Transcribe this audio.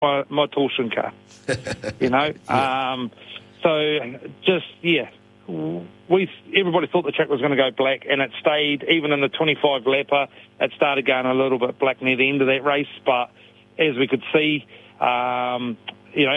my torsion car, you know. So just, everybody thought the track was going to go black, and it stayed, even in the 25 lapper, it started going a little bit black near the end of that race, but as we could see,